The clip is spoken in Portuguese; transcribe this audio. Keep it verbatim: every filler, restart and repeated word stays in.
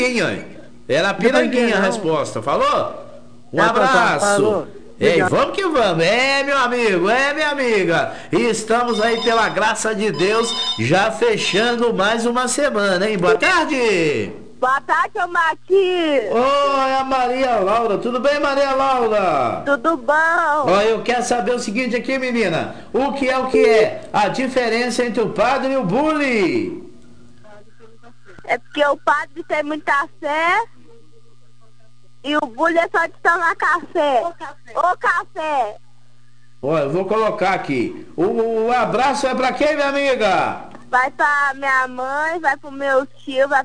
Piranguinha, hein? Era Piranguinha a resposta, falou? Um Tá, tá, tá, abraço. falou. Ei, Obrigado. vamos que vamos. É, meu amigo, é, minha amiga. E estamos aí, pela graça de Deus, já fechando mais uma semana, hein? Boa tarde. Boa tarde, ô Maqui. Oi, a Maria Laura. Tudo bem, Maria Laura? Tudo bom? Ó, eu quero saber o seguinte aqui, menina. O que é o que é? A diferença entre o padre e o bully? É porque o padre tem muita fé e o bullying é só de tomar café. Ô café. Ó, eu vou colocar aqui. O, o abraço é pra quem, minha amiga? Vai pra minha mãe, vai pro meu tio, vai